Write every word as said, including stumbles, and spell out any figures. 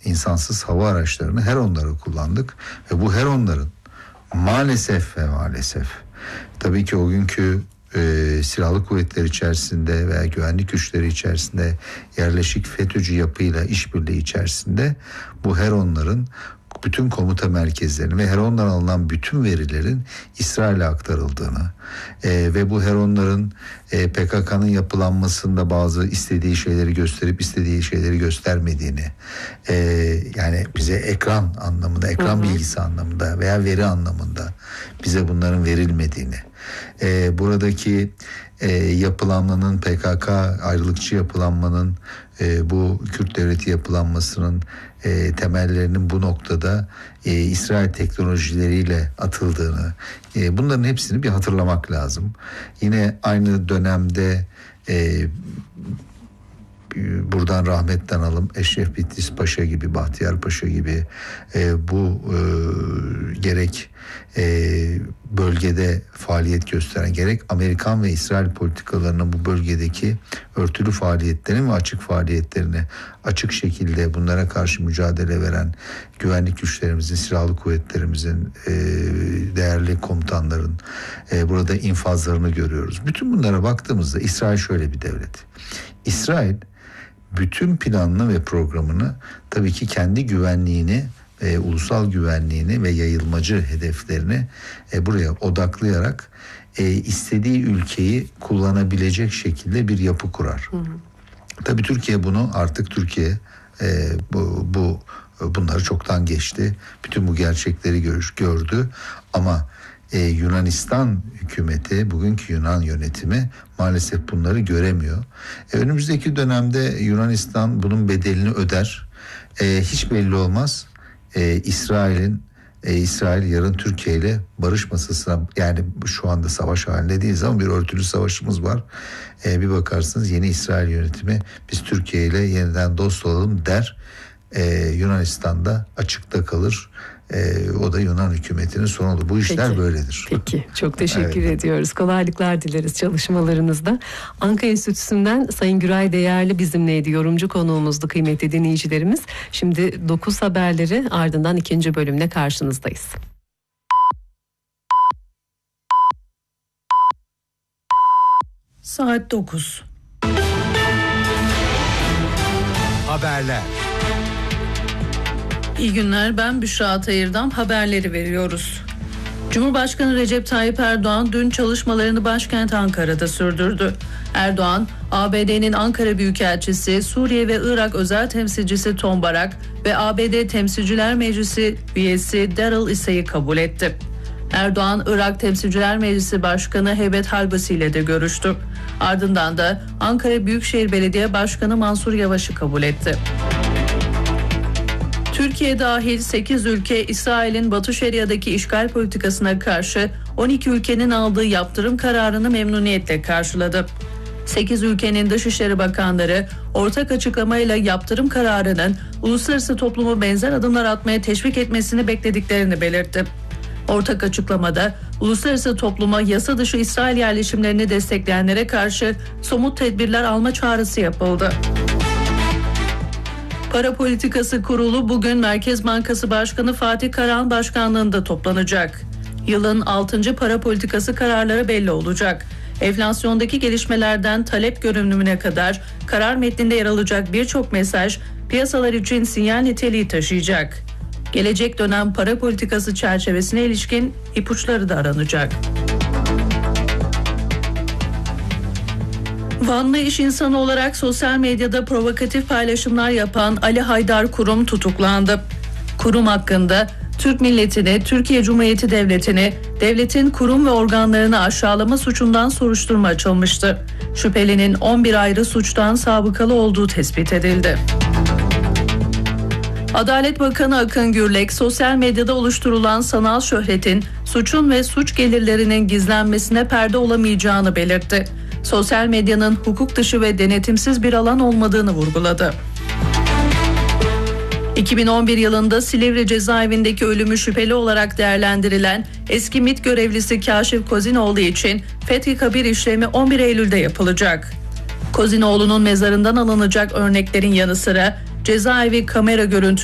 insansız hava araçlarını, Heron'ları kullandık ve bu Heron'ların maalesef ve maalesef tabii ki o günkü e, silahlı kuvvetler içerisinde veya güvenlik güçleri içerisinde yerleşik FETÖ'cü yapıyla işbirliği içerisinde bu Heron'ların bütün komuta merkezlerini ve Heron'dan alınan bütün verilerin İsrail'e aktarıldığını e, ve bu Heron'ların e, P K K'nın yapılanmasında bazı istediği şeyleri gösterip istediği şeyleri göstermediğini, e, yani bize ekran anlamında, ekran hı hı. bilgisi anlamında veya veri anlamında bize bunların verilmediğini, e, buradaki e, yapılanmanın, P K K ayrılıkçı yapılanmanın, e, bu Kürt devleti yapılanmasının e, temellerinin bu noktada e, İsrail teknolojileriyle atıldığını, e, bunların hepsini bir hatırlamak lazım. Yine aynı dönemde e, buradan rahmetten alım Eşref Bitlis Paşa gibi, Bahtiyar Paşa gibi e, bu e, gerek e, bölgede faaliyet gösteren, gerek Amerikan ve İsrail politikalarının bu bölgedeki örtülü faaliyetlerini ve açık faaliyetlerini açık şekilde bunlara karşı mücadele veren güvenlik güçlerimizin, silahlı kuvvetlerimizin, e, değerli komutanların e, burada infazlarını görüyoruz. Bütün bunlara baktığımızda İsrail şöyle bir devlet. İsrail bütün planını ve programını tabii ki kendi güvenliğini, e, ulusal güvenliğini ve yayılmacı hedeflerini e, buraya odaklayarak e, istediği ülkeyi kullanabilecek şekilde bir yapı kurar. Hı hı. Tabii Türkiye bunu artık Türkiye e, bu, bu bunları çoktan geçti. Bütün bu gerçekleri gör, gördü ama Ee, Yunanistan hükümeti, bugünkü Yunan yönetimi maalesef bunları göremiyor. Ee, önümüzdeki dönemde Yunanistan bunun bedelini öder. Ee, hiç belli olmaz. Ee, İsrail'in e, İsrail yarın Türkiye ile barış masasına, yani şu anda savaş halinde değiliz ama bir örtülü savaşımız var. Ee, bir bakarsınız yeni İsrail yönetimi biz Türkiye ile yeniden dost olalım der. Ee, Yunanistan'da açıkta kalır. Ee, o da Yunan hükümetinin sonu olur. Bu işler Peki, böyledir. Peki. Çok teşekkür evet. ediyoruz. Kolaylıklar dileriz çalışmalarınızda. Ankara Enstitüsü'nden Sayın Güray Değerli bizimleydi. Yorumcu konuğumuzdu kıymetli dinleyicilerimiz. Şimdi dokuz haberleri, ardından ikinci bölümle karşınızdayız. Saat dokuz. Haberler. İyi günler, ben Büşra Atayır'dan haberleri veriyoruz. Cumhurbaşkanı Recep Tayyip Erdoğan dün çalışmalarını başkent Ankara'da sürdürdü. Erdoğan, A B D'nin Ankara Büyükelçisi, Suriye ve Irak özel temsilcisi Tom Barak ve A B D Temsilciler Meclisi üyesi Daryl Issey'i kabul etti. Erdoğan, Irak Temsilciler Meclisi Başkanı Heybet Halbasi ile de görüştü. Ardından da Ankara Büyükşehir Belediye Başkanı Mansur Yavaş'ı kabul etti. Türkiye dahil sekiz ülke İsrail'in Batı Şeria'daki işgal politikasına karşı on iki ülkenin aldığı yaptırım kararını memnuniyetle karşıladı. sekiz ülkenin Dışişleri Bakanları ortak açıklamayla yaptırım kararının uluslararası toplumu benzer adımlar atmaya teşvik etmesini beklediklerini belirtti. Ortak açıklamada uluslararası topluma yasa dışı İsrail yerleşimlerini destekleyenlere karşı somut tedbirler alma çağrısı yapıldı. Para Politikası Kurulu bugün Merkez Bankası Başkanı Fatih Karahan başkanlığında toplanacak. Yılın altıncı para politikası kararları belli olacak. Enflasyondaki gelişmelerden talep görünümüne kadar karar metninde yer alacak birçok mesaj piyasalar için sinyal niteliği taşıyacak. Gelecek dönem para politikası çerçevesine ilişkin ipuçları da aranacak. Vanlı iş insanı olarak sosyal medyada provokatif paylaşımlar yapan Ali Haydar Kurum tutuklandı. Kurum hakkında Türk milletini, Türkiye Cumhuriyeti Devleti'ni, devletin kurum ve organlarını aşağılama suçundan soruşturma açılmıştı. Şüphelinin on bir ayrı suçtan sabıkalı olduğu tespit edildi. Adalet Bakanı Akın Gürlek, sosyal medyada oluşturulan sanal şöhretin suçun ve suç gelirlerinin gizlenmesine perde olamayacağını belirtti. Sosyal medyanın hukuk dışı ve denetimsiz bir alan olmadığını vurguladı. iki bin on bir yılında Silivri cezaevindeki ölümü şüpheli olarak değerlendirilen eski MİT görevlisi Kaşif Kozinoğlu için fethi kabir işlemi on bir Eylül'de yapılacak. Kozinoğlu'nun mezarından alınacak örneklerin yanı sıra cezaevi kamera görüntüleri